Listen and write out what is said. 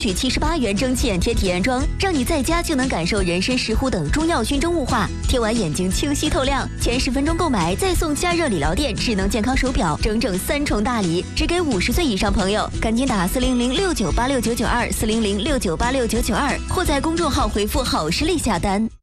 取78元蒸汽眼贴体验装，让你在家就能感受人参、石斛等中药熏蒸雾化，贴完眼睛清晰透亮。前10分钟购买再送加热理疗垫、智能健康手表，整整3重大礼，只给50岁以上朋友。赶紧打40069869924，40069869992，或在公众号回复好视力下单。